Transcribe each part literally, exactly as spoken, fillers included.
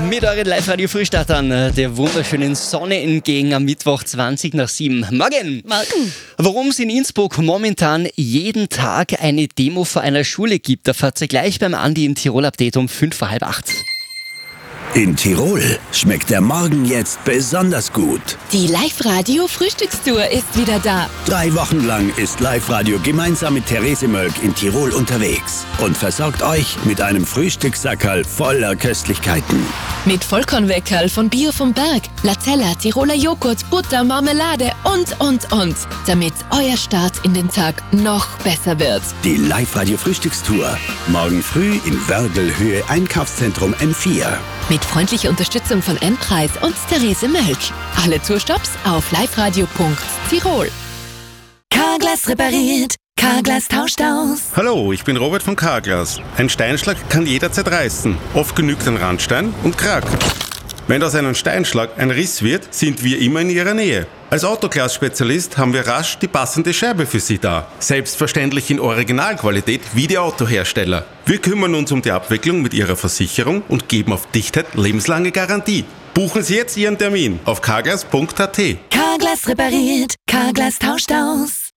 mit euren Live-Radio-Frühstartern der wunderschönen Sonne entgegen am Mittwoch zwanzig nach sieben. Morgen! Morgen! Warum es in Innsbruck momentan jeden Tag eine Demo vor einer Schule gibt, erfahrt ihr gleich beim Andi im Tirol-Update um fünf vor halb acht. In Tirol schmeckt der Morgen jetzt besonders gut. Die Live-Radio-Frühstückstour ist wieder da. Drei Wochen lang ist Live-Radio gemeinsam mit Therese Mölk in Tirol unterwegs und versorgt euch mit einem Frühstückssackerl voller Köstlichkeiten. Mit Vollkornweckerl von Bio vom Berg, Latella, Tiroler Joghurt, Butter, Marmelade und, und, und. Damit euer Start in den Tag noch besser wird. Die Live-Radio-Frühstückstour. Morgen früh in Wörglhöhe Einkaufszentrum M vier. Mit freundlicher Unterstützung von M-Preis und Therese Mölk. Alle Tourstops auf liveradio punkt tirol. Carglass repariert, Carglass tauscht aus. Hallo, ich bin Robert von Carglass. Ein Steinschlag kann jederzeit reißen. Oft genügt ein Randstein und Krack. Wenn aus einem Steinschlag ein Riss wird, sind wir immer in Ihrer Nähe. Als Autoglas-Spezialist haben wir rasch die passende Scheibe für Sie da. Selbstverständlich in Originalqualität wie die Autohersteller. Wir kümmern uns um die Abwicklung mit Ihrer Versicherung und geben auf Dichtheit lebenslange Garantie. Buchen Sie jetzt Ihren Termin auf carglass punkt a t. Carglass repariert, Carglass tauscht aus.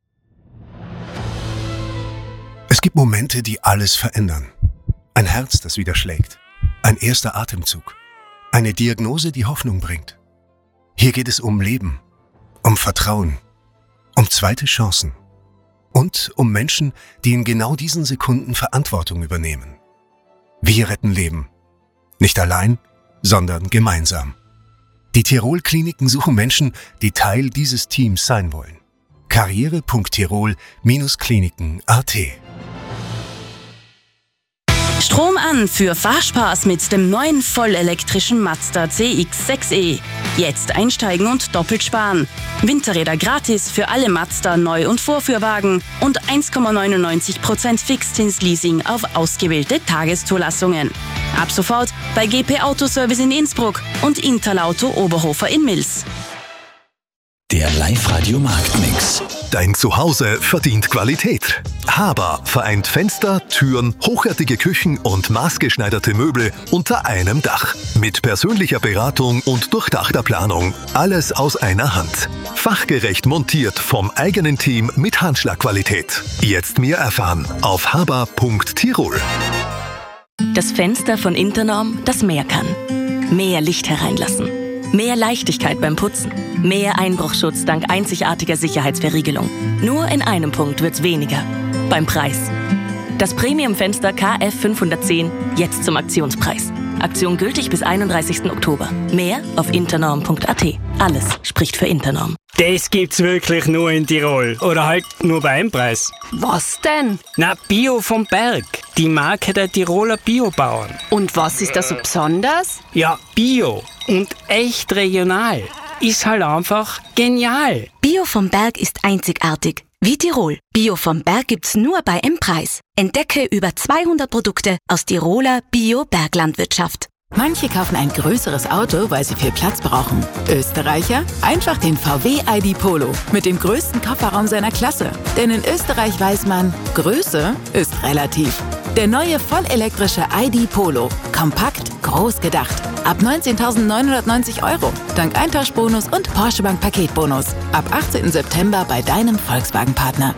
Es gibt Momente, die alles verändern. Ein Herz, das wieder schlägt. Ein erster Atemzug. Eine Diagnose, die Hoffnung bringt. Hier geht es um Leben, um Vertrauen, um zweite Chancen und um Menschen, die in genau diesen Sekunden Verantwortung übernehmen. Wir retten Leben. Nicht allein, sondern gemeinsam. Die Tirol-Kliniken suchen Menschen, die Teil dieses Teams sein wollen. karriere punkt tirol kliniken punkt a t. Strom an für Fahrspaß mit dem neuen vollelektrischen Mazda C X sechs E. Jetzt einsteigen und doppelt sparen. Winterräder gratis für alle Mazda Neu- und Vorführwagen und eins Komma neunundneunzig Prozent Fixzinsleasing auf ausgewählte Tageszulassungen. Ab sofort bei G P Autoservice in Innsbruck und Interlauto Oberhofer in Mils. Der Live-Radio-Marktmix. Dein Zuhause verdient Qualität. Haber vereint Fenster, Türen, hochwertige Küchen und maßgeschneiderte Möbel unter einem Dach. Mit persönlicher Beratung und durchdachter Planung. Alles aus einer Hand. Fachgerecht montiert vom eigenen Team mit Handschlagqualität. Jetzt mehr erfahren auf haber punkt tirol. Das Fenster von Internorm, das mehr kann. Mehr Licht hereinlassen. Mehr Leichtigkeit beim Putzen. Mehr Einbruchschutz dank einzigartiger Sicherheitsverriegelung. Nur in einem Punkt wird's weniger. Beim Preis. Das Premium-Fenster K F fünfhundertzehn jetzt zum Aktionspreis. Aktion gültig bis einunddreißigsten Oktober. Mehr auf internorm punkt a t. Alles spricht für Internorm. Das gibt's wirklich nur in Tirol. Oder halt nur bei Einpreis. Was denn? Na, Bio vom Berg. Die Marke der Tiroler Biobauern. Und was ist da so besonders? Ja, Bio und echt regional. Ist halt einfach genial. Bio vom Berg ist einzigartig. Wie Tirol. Bio vom Berg gibt's nur bei M-Preis. Entdecke über zweihundert Produkte aus Tiroler Bio-Berglandwirtschaft. Manche kaufen ein größeres Auto, weil sie viel Platz brauchen. Österreicher? Einfach den V W I D Polo mit dem größten Kofferraum seiner Klasse. Denn in Österreich weiß man, Größe ist relativ. Der neue vollelektrische I D Polo. Kompakt, groß gedacht. Ab neunzehntausendneunhundertneunzig Euro. Dank Eintauschbonus und Porsche Bank Paketbonus. Ab achtzehnten September bei deinem Volkswagen-Partner.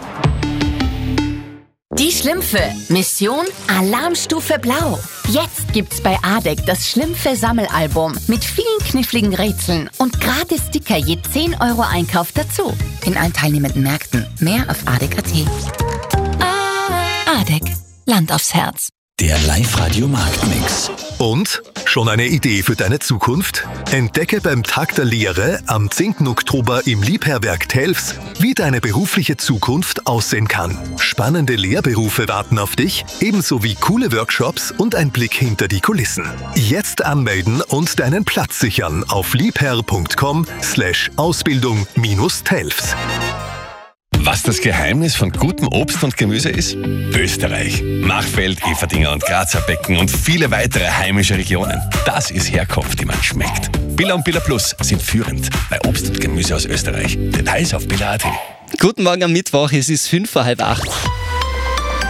Die Schlümpfe. Mission Alarmstufe Blau. Jetzt gibt's bei Adek das Schlümpfe-Sammelalbum mit vielen kniffligen Rätseln und gratis Sticker je zehn Euro Einkauf dazu. In allen teilnehmenden Märkten. Mehr auf adek punkt a t. Adek. Land aufs Herz. Der Live-Radio-Marktmix. Und? Schon eine Idee für deine Zukunft? Entdecke beim Tag der Lehre am zehnten Oktober im Liebherrwerk Telfs, wie deine berufliche Zukunft aussehen kann. Spannende Lehrberufe warten auf dich, ebenso wie coole Workshops und ein Blick hinter die Kulissen. Jetzt anmelden und deinen Platz sichern auf liebherr punkt com slash Ausbildung minus Telfs. Was das Geheimnis von gutem Obst und Gemüse ist? Österreich. Machfeld, Everdinger und Grazer Becken und viele weitere heimische Regionen. Das ist Herkunft, die man schmeckt. Billa und Billa Plus sind führend bei Obst und Gemüse aus Österreich. Details auf billa punkt a t. Guten Morgen am Mittwoch, es ist fünf vor halb acht.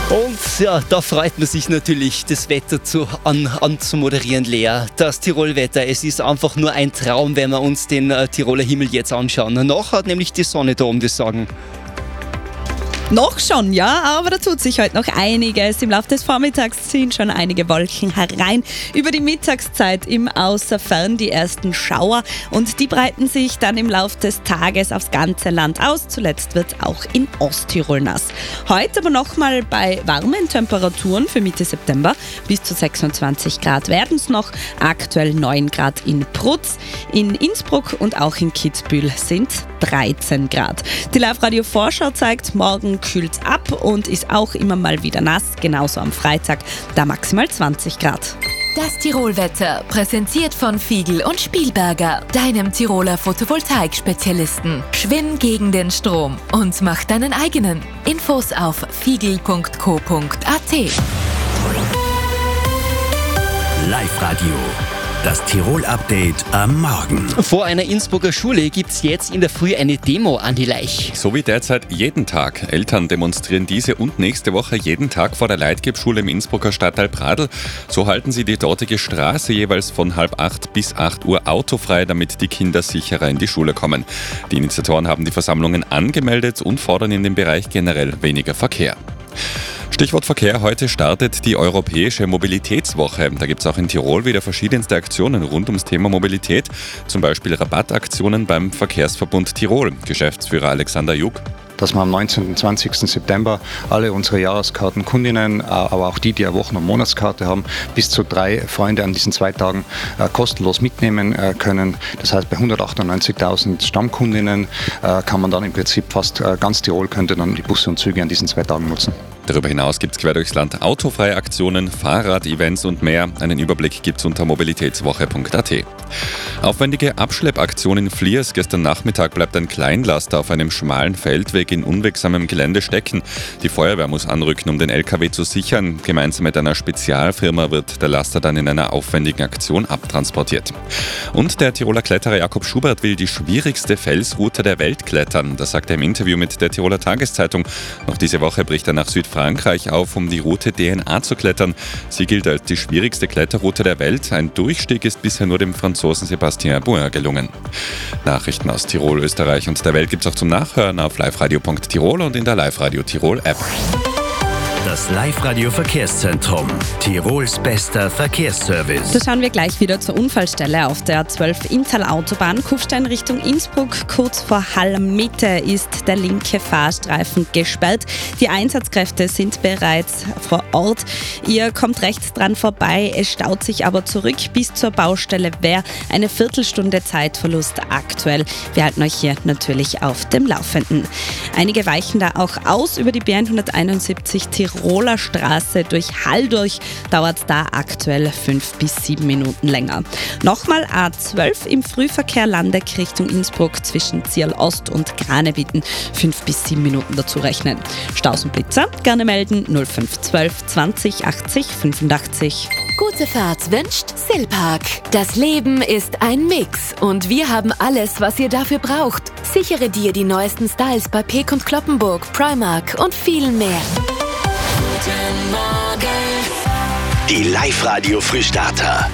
Und ja, da freut man sich natürlich, das Wetter zu, an, anzumoderieren, Lea. Das Tirolwetter, es ist einfach nur ein Traum, wenn wir uns den äh, Tiroler Himmel jetzt anschauen. Noch hat nämlich die Sonne da um das Sagen. Noch schon, ja, aber da tut sich heute noch einiges. Im Laufe des Vormittags ziehen schon einige Wolken herein. Über die Mittagszeit im Außerfern die ersten Schauer und die breiten sich dann im Laufe des Tages aufs ganze Land aus. Zuletzt wird auch in Osttirol nass. Heute aber nochmal bei warmen Temperaturen für Mitte September. Bis zu sechsundzwanzig Grad werden es noch. Aktuell neun Grad in Prutz. In Innsbruck und auch in Kitzbühel sind dreizehn Grad. Die Live-Radio-Vorschau zeigt, morgen kühlt ab und ist auch immer mal wieder nass, genauso am Freitag, da maximal zwanzig Grad. Das Tirolwetter, präsentiert von Fiegel und Spielberger, deinem Tiroler Photovoltaik-Spezialisten. Schwimm gegen den Strom und mach deinen eigenen. Infos auf fiegel punkt co punkt at. Live-Radio. Das Tirol-Update am Morgen. Vor einer Innsbrucker Schule gibt es jetzt in der Früh eine Demo an die Laich. So wie derzeit jeden Tag. Eltern demonstrieren diese und nächste Woche jeden Tag vor der Leitgeb-Schule im Innsbrucker Stadtteil Pradl. So halten sie die dortige Straße jeweils von halb acht bis acht Uhr autofrei, damit die Kinder sicherer in die Schule kommen. Die Initiatoren haben die Versammlungen angemeldet und fordern in dem Bereich generell weniger Verkehr. Stichwort Verkehr, heute startet die Europäische Mobilitätswoche. Da gibt es auch in Tirol wieder verschiedenste Aktionen rund ums Thema Mobilität, zum Beispiel Rabattaktionen beim Verkehrsverbund Tirol. Geschäftsführer Alexander Jug. Dass wir am neunzehnten und zwanzigsten September alle unsere Jahreskartenkundinnen, aber auch die, die eine Wochen- und Monatskarte haben, bis zu drei Freunde an diesen zwei Tagen kostenlos mitnehmen können. Das heißt, bei hundertachtundneunzigtausend Stammkundinnen kann man dann im Prinzip fast ganz Tirol könnte dann die Busse und Züge an diesen zwei Tagen nutzen. Darüber hinaus gibt es quer durchs Land autofreie Aktionen, Fahrrad-Events und mehr. Einen Überblick gibt es unter mobilitätswoche punkt at. Aufwendige Abschleppaktion in Fliers. Gestern Nachmittag bleibt ein Kleinlaster auf einem schmalen Feldweg in unwegsamem Gelände stecken. Die Feuerwehr muss anrücken, um den L K W zu sichern. Gemeinsam mit einer Spezialfirma wird der Laster dann in einer aufwendigen Aktion abtransportiert. Und der Tiroler Kletterer Jakob Schubert will die schwierigste Felsroute der Welt klettern. Das sagt er im Interview mit der Tiroler Tageszeitung. Noch diese Woche bricht er nach Südfrankreich auf, um die Route D N A zu klettern. Sie gilt als die schwierigste Kletterroute der Welt. Ein Durchstieg ist bisher nur dem Franzosen Sébastien Bouin gelungen. Nachrichten aus Tirol, Österreich und der Welt gibt es auch zum Nachhören auf liveradio punkt tirol und in der Live-Radio Tirol App. Das Live-Radio Verkehrszentrum. Tirols bester Verkehrsservice. Da schauen wir gleich wieder zur Unfallstelle auf der A zwölf Inntal-Autobahn. Kufstein Richtung Innsbruck. Kurz vor Hall-Mitte ist der linke Fahrstreifen gesperrt. Die Einsatzkräfte sind bereits vor Ort. Ihr kommt rechts dran vorbei. Es staut sich aber zurück bis zur Baustelle Wehr. Eine Viertelstunde Zeitverlust aktuell. Wir halten euch hier natürlich auf dem Laufenden. Einige weichen da auch aus über die B hunderteinundsiebzig Tirol. Tiroler Straße durch Hall durch, dauert da aktuell fünf bis sieben Minuten länger. Nochmal A zwölf im Frühverkehr Landeck Richtung Innsbruck zwischen Zierl Ost und Granebieten, fünf bis sieben Minuten dazu rechnen. Staus und Blitzer gerne melden null fünf zwölf zwanzig achtzig fünfundachtzig. Gute Fahrt wünscht Silpark. Das Leben ist ein Mix und wir haben alles, was ihr dafür braucht. Sichere dir die neuesten Styles bei Peek und Kloppenburg, Primark und viel mehr. Guten Morgen. Die Live-Radio-Frühstarter.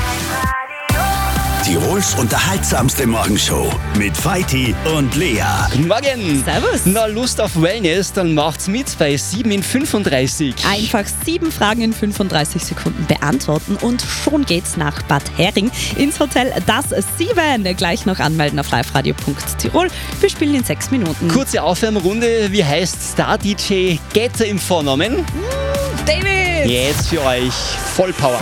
Tirols unterhaltsamste Morgenshow mit Veit und Lea. Guten Morgen. Servus. Na, Lust auf Wellness? Dann macht's mit bei sieben in fünfunddreißig. Einfach sieben Fragen in fünfunddreißig Sekunden beantworten und schon geht's nach Bad Hering ins Hotel Das sieben. Gleich noch anmelden auf liveradio punkt tirol. Wir spielen in sechs Minuten. Kurze Aufwärmrunde. Wie heißt Star-D J Getter im Vornamen? David. Jetzt für euch Vollpower.